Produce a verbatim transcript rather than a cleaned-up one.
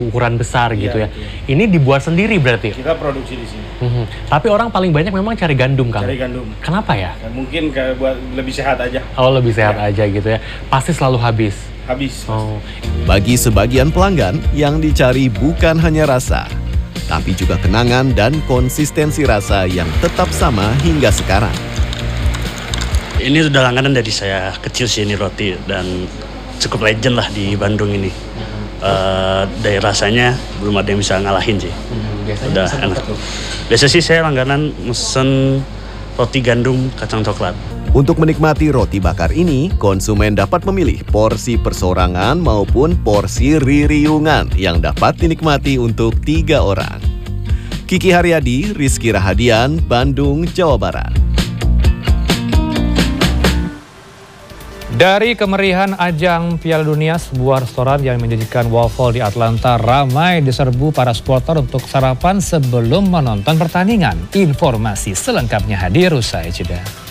ukuran besar gitu ya, ya. Betul. Ini dibuat sendiri berarti? Kita produksi di sini. Mm-hmm. Tapi orang paling banyak memang cari gandum, Kang? Cari gandum. Kenapa ya? Ya mungkin kayak buat lebih sehat aja. Oh, lebih sehat ya. aja gitu ya. Pasti selalu habis? Habis. Oh. Bagi sebagian pelanggan, yang dicari bukan hanya rasa, tapi juga kenangan dan konsistensi rasa yang tetap sama hingga sekarang. Ini sudah langganan dari saya kecil sih ini roti, dan cukup legend lah di Bandung ini. Uh, dari rasanya belum ada yang bisa ngalahin sih. Hmm, biasanya udah enak. Biasa sih saya langganan mesen roti gandum kacang coklat. Untuk menikmati roti bakar ini, konsumen dapat memilih porsi persorangan maupun porsi ririungan yang dapat dinikmati untuk tiga orang. Kiki Haryadi, Rizky Rahadian, Bandung, Jawa Barat. Dari kemerihan ajang Piala Dunia, sebuah restoran yang menyajikan waffle di Atlanta ramai diserbu para supporter untuk sarapan sebelum menonton pertandingan. Informasi selengkapnya hadir usai jeda.